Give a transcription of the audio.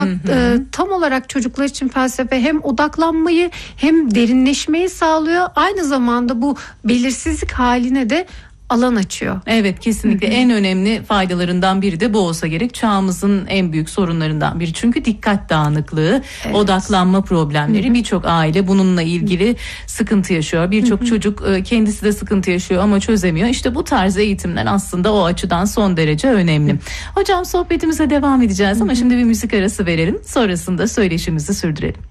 Tam olarak çocuklar için felsefe hem odaklanmayı hem derinleşmeyi sağlıyor. Aynı zamanda bu belirsizlik haline de alan açıyor. Evet, kesinlikle en önemli faydalarından biri de bu olsa gerek. Çağımızın en büyük sorunlarından biri. Çünkü dikkat dağınıklığı, odaklanma problemleri. Birçok aile bununla ilgili sıkıntı yaşıyor. Birçok çocuk kendisi de sıkıntı yaşıyor ama çözemiyor. İşte bu tarz eğitimler aslında o açıdan son derece önemli. Hocam, sohbetimize devam edeceğiz ama şimdi bir müzik arası verelim. Sonrasında söyleşimizi sürdürelim.